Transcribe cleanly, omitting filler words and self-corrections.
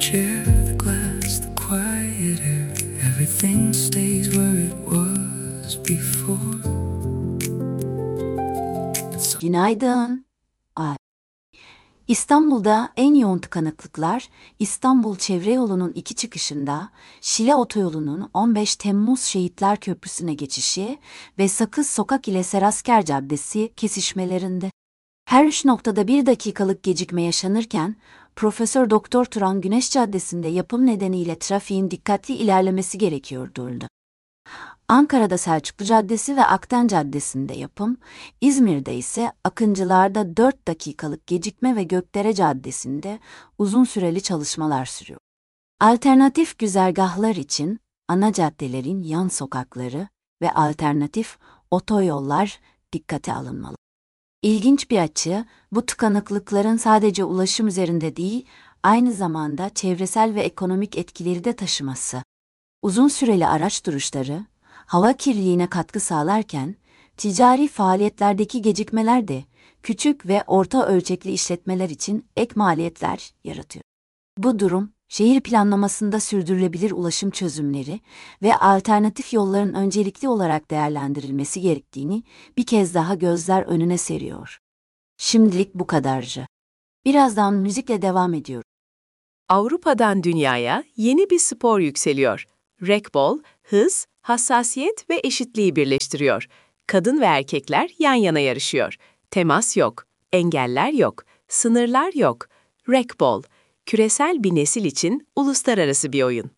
chair, the glass, the quiet air, everything stays where it was before. Günaydın. İstanbul'da en yoğun tıkanıklıklar İstanbul Çevre Yolu'nun iki çıkışında, Şile Otoyolu'nun 15 Temmuz Şehitler Köprüsü'ne geçişi ve Sakız Sokak ile Serasker Caddesi kesişmelerinde. Her üç noktada 1 dakikalık gecikme yaşanırken, Profesör Doktor Turan Güneş Caddesi'nde yapım nedeniyle trafiğin dikkatli ilerlemesi gerekiyordu. Ankara'da Selçuklu Caddesi ve Akten Caddesi'nde yapım, İzmir'de ise Akıncılar'da 4 dakikalık gecikme ve Gökdere Caddesi'nde uzun süreli çalışmalar sürüyor. Alternatif güzergahlar için ana caddelerin yan sokakları ve alternatif otoyollar dikkate alınmalı. İlginç bir açı, bu tıkanıklıkların sadece ulaşım üzerinde değil, aynı zamanda çevresel ve ekonomik etkileri de taşıması. Uzun süreli araç duruşları, hava kirliliğine katkı sağlarken, ticari faaliyetlerdeki gecikmeler de küçük ve orta ölçekli işletmeler için ek maliyetler yaratıyor. Bu durum, şehir planlamasında sürdürülebilir ulaşım çözümleri ve alternatif yolların öncelikli olarak değerlendirilmesi gerektiğini bir kez daha gözler önüne seriyor. Şimdilik bu kadarcı. Birazdan müzikle devam ediyorum. Avrupa'dan dünyaya yeni bir spor yükseliyor. Racquetball, hız, hassasiyet ve eşitliği birleştiriyor. Kadın ve erkekler yan yana yarışıyor. Temas yok, engeller yok, sınırlar yok. Racquetball, küresel bir nesil için uluslararası bir oyun.